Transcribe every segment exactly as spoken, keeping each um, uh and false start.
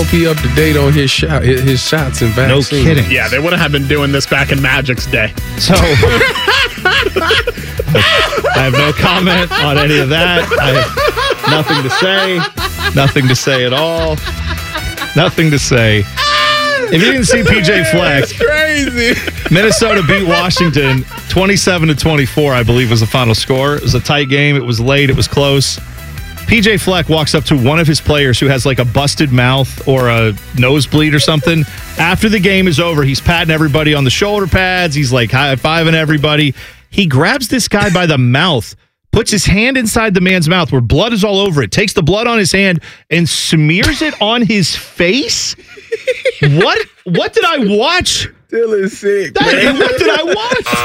hope he up to date on his shot, his shots and vaccines. No kidding. Yeah, they wouldn't have been doing this back in Magic's day. So I have no comment on any of that. I have nothing to say. Nothing to say at all. Nothing to say. If you didn't see P J Fleck, That's crazy. Minnesota beat Washington twenty-seven to twenty-four, I believe was the final score. It was a tight game. It was late. It was close. P J Fleck walks up to one of his players who has like a busted mouth or a nosebleed or something. After the game is over, he's patting everybody on the shoulder pads. He's like high-fiving everybody. He grabs this guy by the mouth, puts his hand inside the man's mouth where blood is all over it, takes the blood on his hand and smears it on his face. What? What did I watch? Dylan sick. That, what did I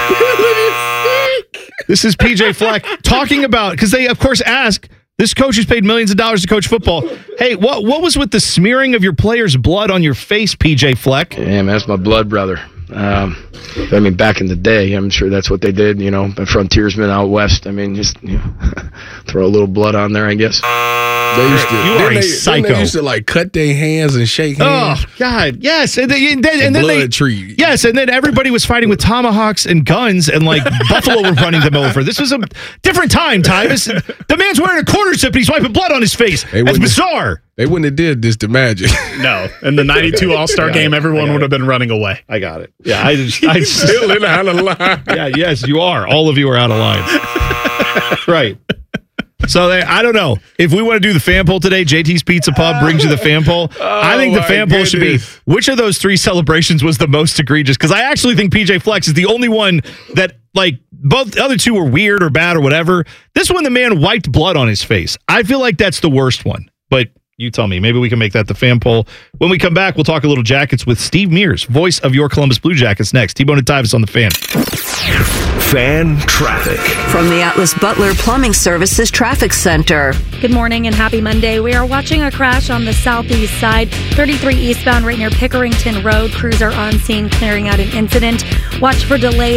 watch? Dylan is sick. This is P J Fleck talking about, because they, of course, ask, this coach who's paid millions of dollars to coach football, hey, what what was with the smearing of your players' blood on your face, P J Fleck? Yeah, man, that's my blood brother. Um, I mean, back in the day, I'm sure that's what they did, you know, frontiersmen out west. I mean, just you know, throw a little blood on there, I guess. They used to, You are then a they, psycho. Then they used to like cut their hands and shake hands. Oh, God, yes. And, they, and then, and then blood they, tree. Yes, and then everybody was fighting with tomahawks and guns, and like Buffalo were running them over. This was a different time, Tyvus. The man's wearing a quarter zip and he's wiping blood on his face. They That's wouldn't- bizarre. They wouldn't have did this to Magic. No. In the ninety-two All-Star game, everyone would have been running away. I got it. Yeah, I just, I just Dylan out of line. yeah, yes, you are. All of you are out of line. Right. So they, I don't know. If we want to do the fan poll today, J T's Pizza Pub brings you the fan poll. I think the my fan poll should be, goodness. which of those three celebrations was the most egregious? Because I actually think P J Flex is the only one that, like, both the other two were weird or bad or whatever. This one, the man wiped blood on his face. I feel like that's the worst one. But you tell me. Maybe we can make that the fan poll. When we come back, we'll talk a little Jackets with Steve Mears, voice of your Columbus Blue Jackets, next. T-Bone and Tyvus on the Fan. Fan traffic. From the Atlas Butler Plumbing Services Traffic Center. Good morning and happy Monday. We are watching a crash on the southeast side, thirty-three eastbound right near Pickerington Road. Crews are on scene clearing out an incident. Watch for delays